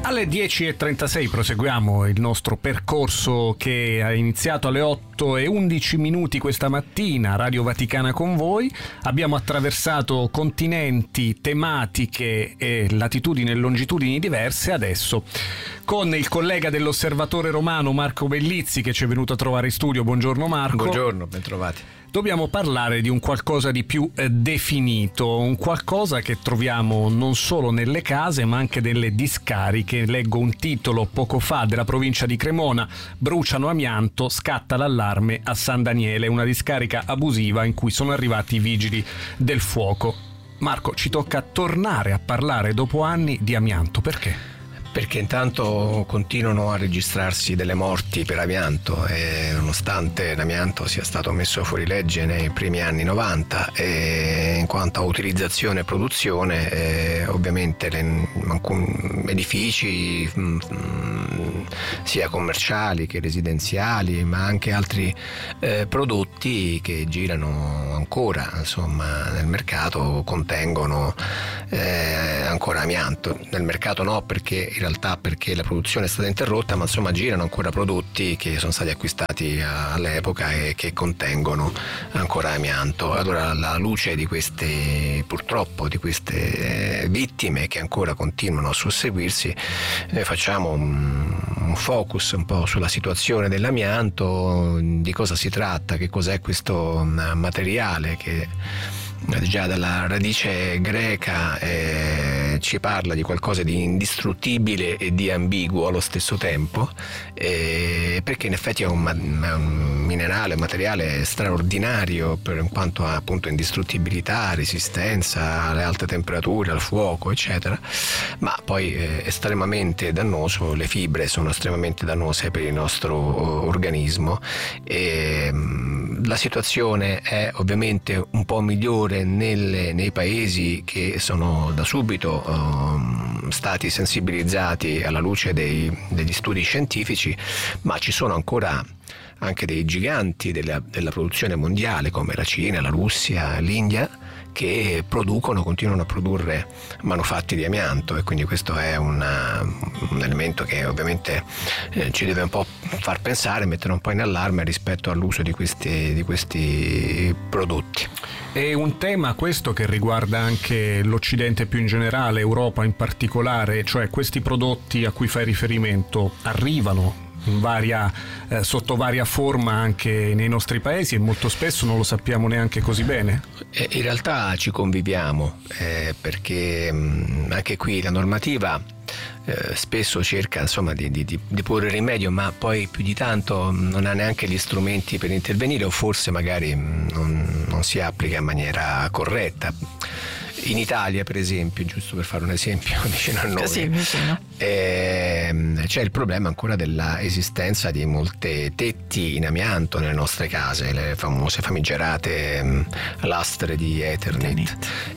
Alle 10:36 proseguiamo il nostro percorso che è iniziato alle 8:11 questa mattina, Radio Vaticana con voi. Abbiamo attraversato continenti, tematiche e latitudini e longitudini diverse. Adesso con il collega dell'Osservatore Romano Marco Bellizzi, che ci è venuto a trovare in studio. Buongiorno Marco. Buongiorno, bentrovati. Dobbiamo parlare di un qualcosa di più definito, un qualcosa che troviamo non solo nelle case ma anche nelle discariche. Leggo un titolo poco fa della provincia di Cremona: bruciano amianto, scatta l'allarme a San Daniele, una discarica abusiva in cui sono arrivati i vigili del fuoco. Marco, ci tocca tornare a parlare dopo anni di amianto, perché? Perché intanto continuano a registrarsi delle morti per amianto, e nonostante l'amianto sia stato messo fuori legge nei primi anni 90, e in quanto a utilizzazione e produzione, ovviamente edifici sia commerciali che residenziali, ma anche altri prodotti che girano ancora nel mercato contengono ancora amianto. Nel mercato no, perché in realtà la produzione è stata interrotta, ma girano ancora prodotti che sono stati acquistati all'epoca e che contengono ancora amianto. Allora, alla luce di queste vittime che ancora continuano a susseguirsi, facciamo un focus un po' sulla situazione dell'amianto, di cosa si tratta, che cos'è questo materiale che già dalla radice greca ci parla di qualcosa di indistruttibibile e di ambiguo allo stesso tempo, perché in effetti è un minerale, un materiale straordinario per quanto a appunto indistruttibilità, resistenza alle alte temperature, al fuoco, eccetera, ma poi estremamente dannoso. Le fibre sono estremamente dannose per il nostro organismo, e la situazione è ovviamente un po' migliore nei paesi che sono da subito stati sensibilizzati alla luce degli studi scientifici, ma ci sono ancora anche dei giganti della produzione mondiale come la Cina, la Russia, l'India, che continuano a produrre manufatti di amianto, e quindi questo è un elemento che ovviamente ci deve un po' far pensare, mettere un po' in allarme rispetto all'uso di questi prodotti. È un tema questo che riguarda anche l'Occidente più in generale, Europa in particolare, cioè questi prodotti a cui fai riferimento arrivano sotto varia forma anche nei nostri paesi, e molto spesso non lo sappiamo neanche così bene. In realtà ci conviviamo, perché anche qui la normativa spesso cerca di porre rimedio, ma poi più di tanto non ha neanche gli strumenti per intervenire, o forse magari non si applica in maniera corretta. In Italia, per esempio, giusto per fare un esempio vicino a noi, sì, vicino, c'è il problema ancora della esistenza di molte tetti in amianto nelle nostre case, le famose famigerate lastre di Eternit.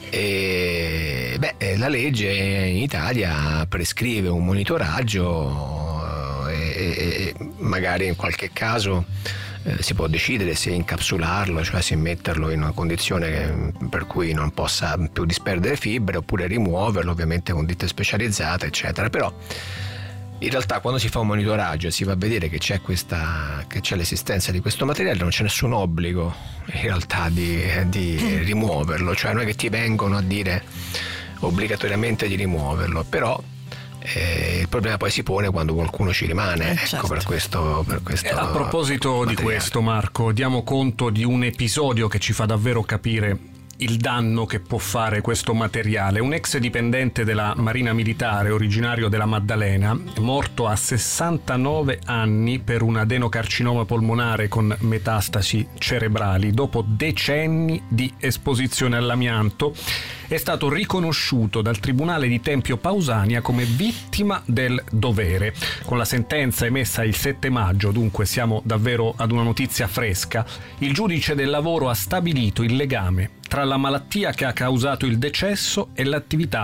E la legge in Italia prescrive un monitoraggio, e magari in qualche caso si può decidere se incapsularlo, cioè se metterlo in una condizione per cui non possa più disperdere fibre, oppure rimuoverlo, ovviamente con ditte specializzate, eccetera. Però in realtà quando si fa un monitoraggio e si va a vedere che c'è l'esistenza di questo materiale, non c'è nessun obbligo in realtà di rimuoverlo, cioè non è che ti vengono a dire obbligatoriamente di rimuoverlo, però il problema poi si pone quando qualcuno ci rimane, certo. per questo A proposito materiale. Di questo, Marco, diamo conto di un episodio che ci fa davvero capire il danno che può fare questo materiale. Un ex dipendente della Marina Militare, originario della Maddalena, morto a 69 anni per un adenocarcinoma polmonare con metastasi cerebrali, dopo decenni di esposizione all'amianto, è stato riconosciuto dal Tribunale di Tempio Pausania come vittima del dovere. Con la sentenza emessa il 7 maggio, dunque siamo davvero ad una notizia fresca, il giudice del lavoro ha stabilito il legame tra la malattia che ha causato il decesso e l'attività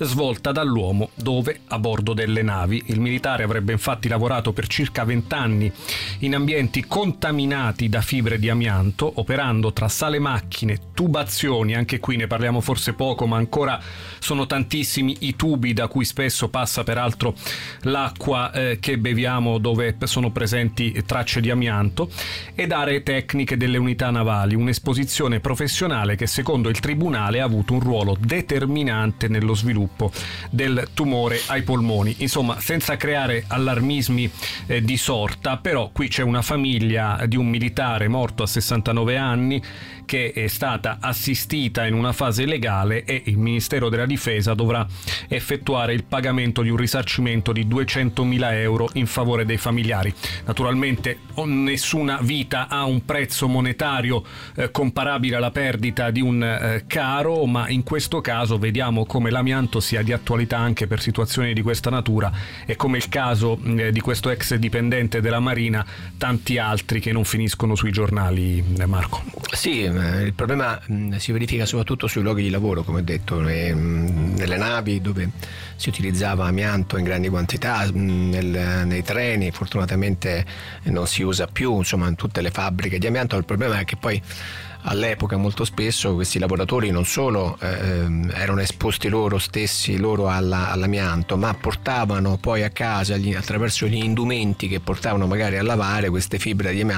svolta dall'uomo dove? A bordo delle navi. Il militare avrebbe infatti lavorato per circa 20 anni in ambienti contaminati da fibre di amianto, operando tra sale macchine, tubazioni, anche qui ne parliamo forse poco, ma ancora sono tantissimi i tubi da cui spesso passa peraltro l'acqua che beviamo, dove sono presenti tracce di amianto, ed aree tecniche delle unità navali, un'esposizione professionale che secondo il tribunale ha avuto un ruolo determinante nello sviluppo del tumore ai polmoni. Insomma, senza creare allarmismi di sorta, però qui c'è una famiglia di un militare morto a 69 anni che è stata assistita in una fase legale, e il Ministero della Difesa dovrà effettuare il pagamento di un risarcimento di 200.000 euro in favore dei familiari. Naturalmente nessuna vita ha un prezzo monetario comparabile alla perdita di un caro, ma in questo caso vediamo come l'amianto sia di attualità anche per situazioni di questa natura, e come il caso di questo ex dipendente della Marina, tanti altri che non finiscono sui giornali, Marco. Sì, il problema si verifica soprattutto sui luoghi di lavoro, come ho detto, nelle navi dove si utilizzava amianto in grandi quantità, nei treni fortunatamente non si usa più, insomma in tutte le fabbriche di amianto. Il problema è che poi all'epoca molto spesso questi lavoratori non solo erano esposti loro stessi all'amianto, ma portavano poi a casa attraverso gli indumenti che portavano magari a lavare queste fibre di amianto